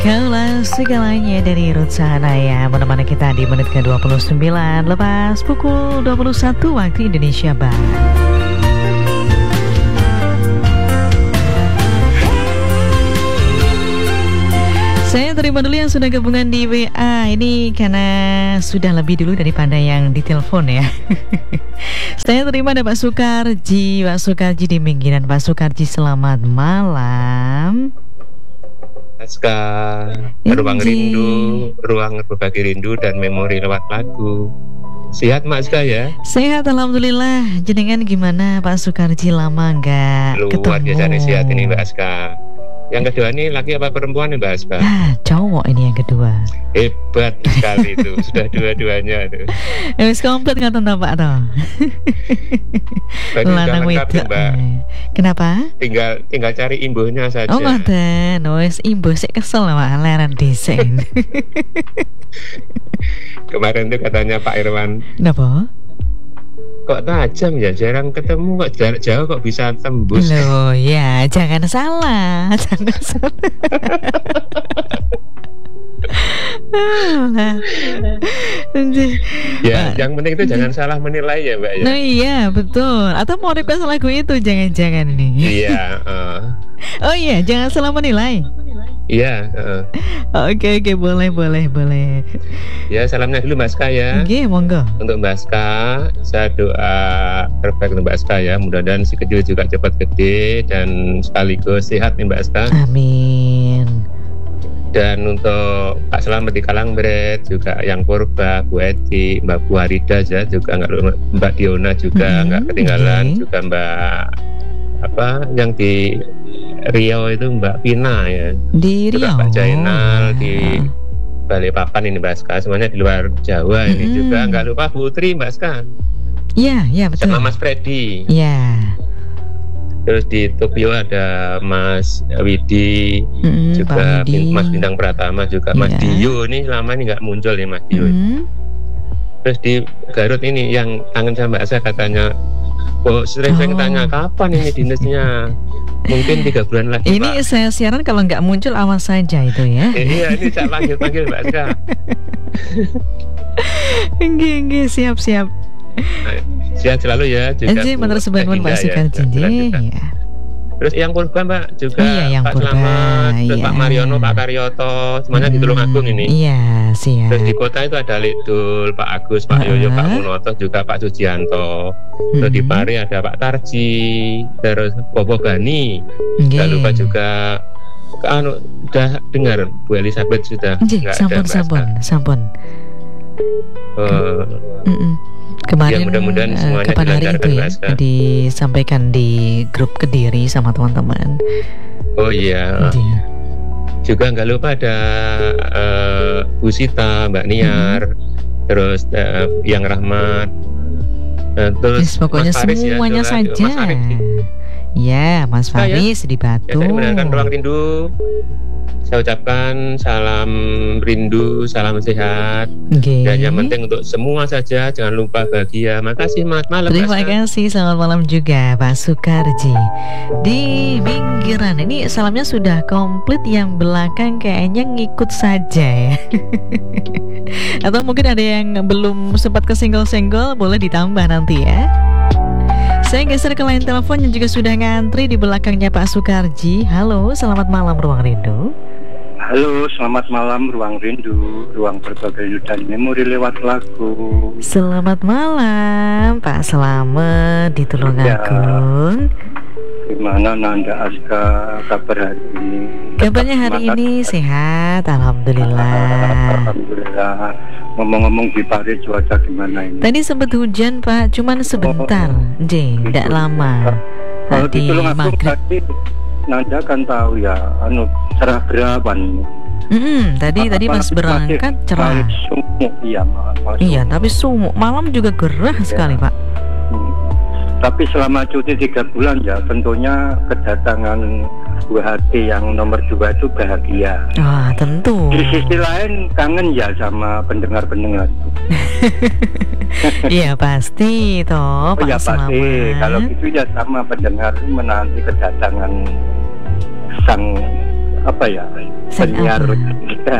Kaulah segalanya dari Ruth Sahanaya menemani kita di menit ke-29 lepas pukul 21 waktu Indonesia Barat. Saya terima dulu yang sudah gabungan di WA. Ini karena sudah lebih dulu daripada yang di telepon ya. Saya terima ada Pak Sukarji. Pak Sukarji di Minggiran. Pak Sukarji, selamat malam. Aska, ruang rindu, ruang berbagi rindu dan memori lewat lagu. Sehat Mak Aska ya? Sehat alhamdulillah. Jenengan gimana Pak Sukarji, lama nggak ketemu? Luar biasa nih sehat ini Mbak Aska. Yang kedua ini laki apa perempuan nih Mbak Aska? Cowok ini yang kedua. Hebat sekali itu, sudah dua-duanya tuh. Wis komplit ngaten ta Pak toh. Lanang wedok. Kenapa? Tinggal cari imbuhnya saja. Oh ngoten, wis imbuh sik kesel Pak, leren dhisik. Kemarin tuh katanya Pak Irwan. Napa? Kok tajam ya, jarang ketemu, kok jarak jauh kok bisa tembus. Loh ya, jangan salah. Jangan salah. Ya, yang penting itu jangan salah menilai ya Mbak ya. Nah iya betul. Atau mau request lagu itu jangan-jangan nih. Iya. Oh iya, jangan salah menilai. Iya. Oke, boleh. Ya, salamnya dulu Mbak Ska ya. Oke, monggo. Untuk Mbak Ska, saya doa terbaik untuk Mbak Ska ya. Mudah-mudahan si kecil juga cepat gede dan sekaligus sehat nih Mbak Ska. Amin. Dan untuk Pak Selamat di Kalangbret juga, yang Purba, Bu Eti, Mbak Bu Harida ya, juga Mbak Diona juga nggak ketinggalan, juga Mbak yang di Riau itu Mbak Pina ya, di Riau, Mbak Jainal di Balikpapan ini Mbak Ska, semuanya di luar Jawa ini juga, nggak lupa Bu Tri Mbak Ska. Iya betul. Sama Mas Freddy. Iya. Terus di Tokyo ada Mas Widi, juga Mas Bintang Pratama, juga Mas Dio ini lama ini nggak muncul ya Mas Dio. Terus di Garut ini yang kangen sama Mbak saya katanya, sering tanya kapan ini dinasnya, mungkin 3 bulan lagi ini Pak. Saya siaran kalau nggak muncul awas saja itu ya. Iya ini saya panggil Mbak Ska. Enggak, siap. Sehat selalu ya juga. Menurut sebagian Pak Sukarji ya. Terus yang Purba Mbak juga, yang Pak Purba, Selamat, terus Pak Mariono, Pak Karyoto, semuanya di Tulungagung ini. Iya, siap. Terus di kota itu ada Lidul, Pak Agus, Pak Yoyo, Pak Munoto, juga Pak Sujianto. Terus di Pari ada Pak Tarji, terus Bobo Gani. Jangan lupa juga udah dengar Bu Elizabeth sudah nggak ada sampun. Kemarin ya, mudah-mudahan semuanya kapan hari itu ya disampaikan di grup Kediri sama teman-teman. Oh iya. Juga nggak lupa ada Bu Sita, Mbak Niar, terus yang Rahmat, terus pokoknya Mas Faris, semuanya ya, saja. Mas Faris di Batu. Ya, saya mendengarkan Ruang Rindu. Saya ucapkan salam rindu, salam sehat, dan yang penting untuk semua saja, jangan lupa bahagia. Makasih Mas, malam. Terima kasih, selamat malam juga Pak Sukarji di Minggiran. Ini salamnya sudah komplit, yang belakang kayaknya ngikut saja ya. Atau mungkin ada yang belum sempat kesenggol-senggol, boleh ditambah nanti ya. Saya geser ke line telepon yang juga sudah ngantri di belakangnya Pak Sukarji. Halo, selamat malam Ruang Rindu. Halo, selamat malam Ruang Rindu, ruang berbagi rindu dan memori lewat lagu. Selamat malam Pak Selamat di Tulungagung. Gimana Nanda Aska kabar hari ini? Kabarnya hari ini sehat, alhamdulillah. Alhamdulillah. Ngomong-ngomong di Paris cuaca gimana ini? Tadi sempat hujan Pak, cuman sebentar, tidak lama. Di Tulungagung tadi Nanda kan tahu ya, cerah berawan. Tadi Mas berangkat cerah. Sumuk, iya, tapi sumuk. Malam juga gerah sekali Pak. Tapi selama cuti 3 bulan ya, tentunya kedatangan UHT yang nomor 2 itu bahagia. Tentu. Di sisi lain kangen ya sama pendengar-pendengar. Iya pasti toh Pak Selamat. Pasti. Kalau gitu ya sama pendengar menanti kedatangan sang apa ya, penyiar kita.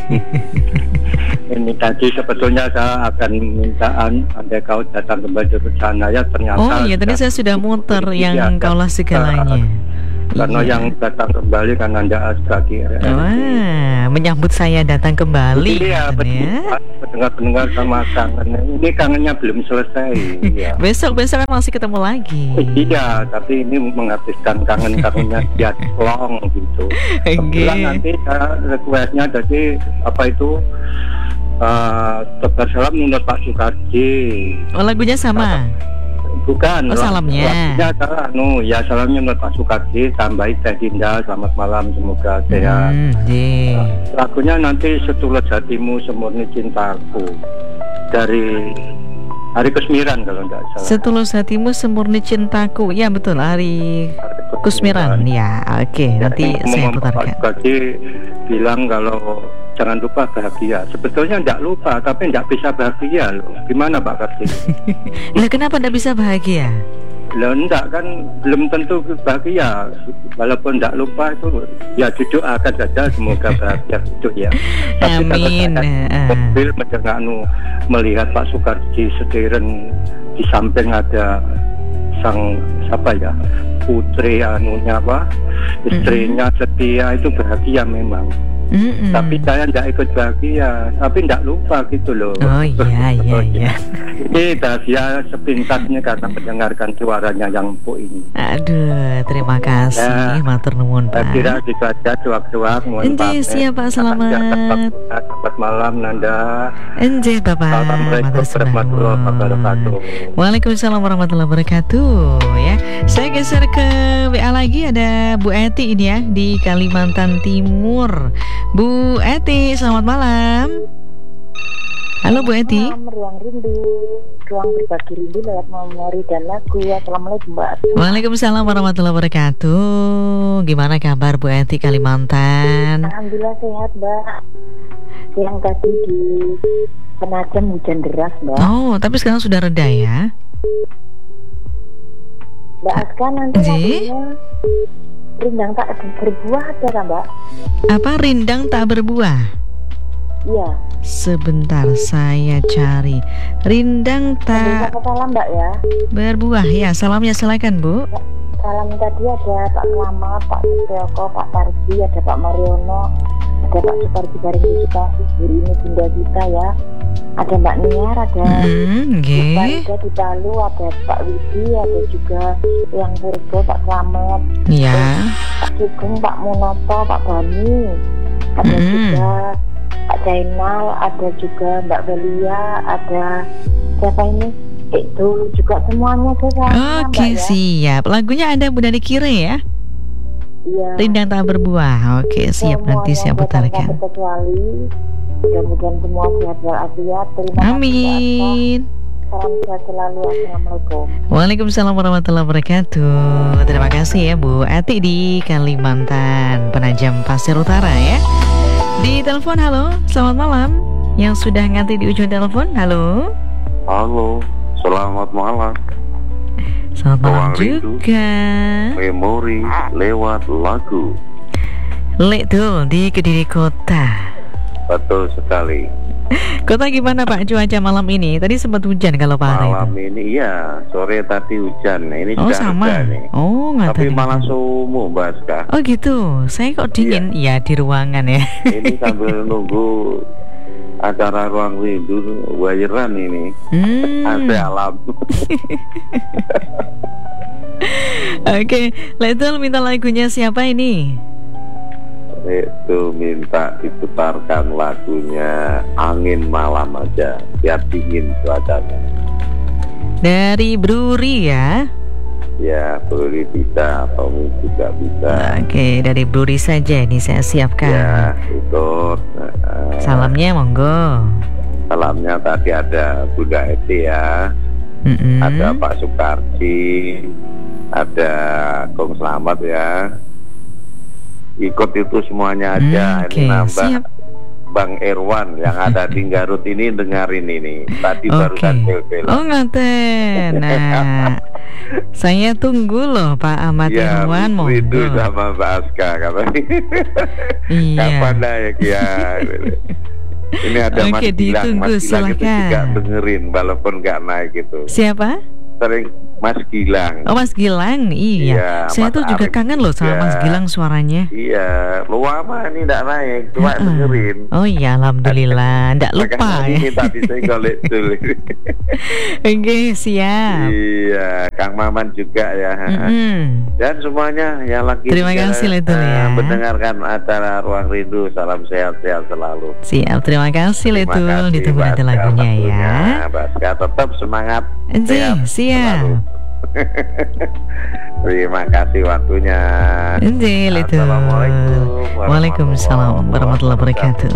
Ini tadi sebetulnya saya akan mintaan Anda kau datang kembali ke sana ya, ternyata. Oh iya, tadi saya sudah muter yang kaulah segalanya. Karena yang datang kembali kan Anda Asgadi. Wah, menyambut saya datang kembali. Iya, betul. Pendengar-pendengar sama kangen. Ini kangennya belum selesai. Iya. Besok kan masih ketemu lagi. Iya, tapi ini menghabiskan kangennya dia long gitu. Kemudian nanti requestnya jadi apa itu? Tebar salam menurut Pak Sukarji. Oh, lagunya sama? Bukan. Oh, salamnya. Ya salamnya menurut Pak Sukarji. Tambahi Teh Dinda, selamat malam, semoga sehat. Lagunya nanti Setulus Hatimu Semurni Cintaku dari Hari Kusmiran kalau tidak salah. Setulus Hatimu Semurni Cintaku. Ya betul, Hari Kusmiran. Ya, oke. Nanti saya putarkan. Pak Sukarji bilang kalau jangan lupa bahagia. Sebetulnya tidak lupa, tapi tidak bisa bahagia loh. Gimana Pak Karti? Lah kenapa tidak bisa bahagia? Lah enggak kan, belum tentu bahagia. Walaupun tidak lupa itu, ya didoakan saja semoga bahagia itu ya. Tapi amin. Mobil melihat Pak Sukarji setiren di samping ada sang siapa ya, putri anunya apa, istrinya setia, itu bahagia memang. Tapi saya tidak ikut bahagia, tapi tidak lupa gitu loh. Oh iya. Ini bahagia sepintasnya karena mendengarkan suaranya yang empuk ini. Aduh, terima kasih, matur nuwun Pak. Kira gitu aja, cuak-cuak. Enjih, siap Pak, selamat. Selamat malam Nanda. Enjih Bapak. Assalamualaikum warahmatullahi wabarakatuh. Waalaikumsalam warahmatullahi wabarakatuh. Ya, saya geser ke WA lagi, ada Bu Eti ini ya di Kalimantan Timur. Bu Eti, selamat malam. Halo Bu Eti. Ruang rindu, ruang berbagi rindu lewat memori dan lagu. Assalamualaikum Mbak. Waalaikumsalam warahmatullahi wabarakatuh. Gimana kabar Bu Eti Kalimantan? Alhamdulillah sehat Mbak. Yang tadi di Penajam hujan deras Mbak. Oh, tapi sekarang sudah reda ya? Mbak Aska nanti lagunya Rindang Tak Berbuah ada kan Mbak? Apa Rindang Tak Berbuah? Iya. Sebentar saya cari. Rindang Tak salam Mbak ya. Berbuah ya. Salamnya silakan Bu. Salam tadi ada Pak Selamat, Pak Suprioko, Pak Tarji, ada Pak Mariono, ada Pak Suparji Bareng Suparji, hari ini Bunda kita ya. Ada Mbak Niar, ada Pak Rida di Palu, ada Pak Widi, ada juga yang Purbo, Pak Selamat, Pak Sugeng, Pak Munoto, Pak Bani, ada juga Pak Jainal, ada juga Mbak Belia, ada siapa ini? Itu juga semuanya saya. Oke, siap. Lagunya ada Bunda Dikire ya? Iya. Rindang Tak Berbuah. Oke, siap. Nanti saya putarkan. Kecuali mudah-mudahan semua sehat walafiat. Terima kasih. Amin. Salam sehat selalu. Assalamualaikum. Waalaikumsalam warahmatullahi wabarakatuh. Terima kasih ya Bu Ati di Kalimantan Penajam Pasir Utara ya. Di telepon, halo, selamat malam. Yang sudah ngantri di ujung telepon, halo. Halo, selamat malam. Selamat malam juga. Memori lewat lagu. Betul, di Kediri Kota. Betul sekali. Kota gimana Pak cuaca malam ini? Tadi sempat hujan kalau Pak malam itu. Ini iya, sore tadi hujan. Ini sudah sama. Hujan nih. Oh, nggak. Tapi malah sumuh Mbak Aska. Oh gitu. Saya kok dingin. Iya, di ruangan ya. Ini sambil nunggu acara ruang rindu wayaran ini. Ada alam. Oke, Letul minta lagunya siapa ini? Itu minta diputarkan lagunya Angin Malam aja, biar dingin cuacanya. Dari Bruri ya? Ya, Bruri bisa, Tommy juga bisa. Oke, dari Bruri saja ini saya siapkan. Ya, itu. Salamnya monggo. Salamnya tadi ada Bunda Eti ya, ada Pak Sukarji, ada Kong Selamat ya. Ikut itu semuanya aja. Ini nambah. Bang Erwan yang ada di Garut ini dengerin ini. Tadi barusan telepon. Oh ngaten. Nah, saya tunggu loh Pak Ahmad Irwan. Rindu sama Mbak Aska katanya. Iya. Kapan naik ya? Ini ada Mas Gilang. Mas Gilang itu juga dengerin walaupun nggak naik gitu. Siapa? Sering Mas Gilang. Oh Mas Gilang, iya. Saya tuh juga kangen loh sama Mas Gilang suaranya. Iya, lama ini tidak naik, cuma dengerin. Oh iya, alhamdulillah, tidak lupa ya. Ini tadi saya golek tulis. Oke, siap. Iya, Kang Maman juga ya. Dan semuanya yang lagi terima kasih Letul ya. mendengarkan acara Ruang Rindu, salam sehat-sehat selalu. Siap, terima kasih Letul. Ditunggu nanti lagunya ya. Baska tetap semangat. Siap. Terima kasih waktunya. Assalamualaikum. Waalaikumsalam warahmatullahi wabarakatuh.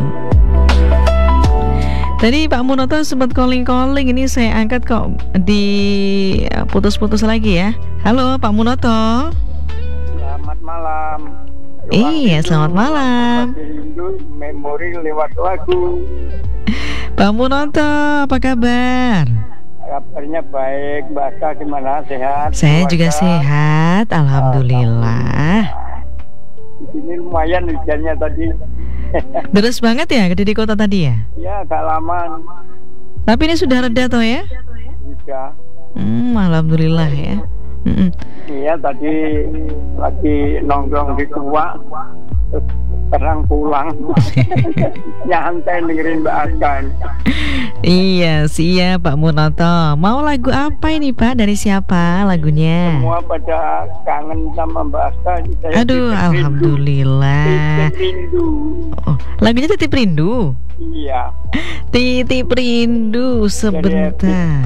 Tadi Pak Munoto sempat calling. Ini saya angkat kok di putus-putus lagi ya. Halo Pak Munoto. Selamat malam. Iya, selamat malam. Memori lewat lagu. Pak Munoto, apa kabar? Kabarnya baik, Mbak Aska gimana? Sehat? Saya juga sehat, alhamdulillah. Di sini lumayan hujannya tadi. Deras banget ya di kota tadi ya? Ya, agak lama. Tapi ini sudah reda toh ya? Sudah. Alhamdulillah ya. Iya, tadi lagi nongkrong di Tua, terus terang pulang. Nyantai dengerin Mbak Aska. Iya, siap Pak Munoto. Mau lagu apa ini Pak? Dari siapa lagunya? Semua pada kangen sama Mbak Aska. Aduh, alhamdulillah. Titip Rindu. Oh, lagunya Titip Rindu? Iya. Titip Rindu sebentar.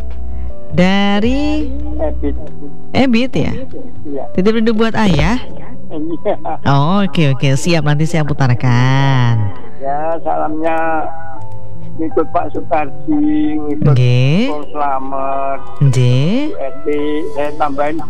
Dari Ebit ya? Iya. Titip Rindu buat ayah? Iya. Oh, oke, siap, nanti saya putarkan. Ya, salamnya ngikut Pak Sukarji, ngikut Pak Slamet, saya tambahin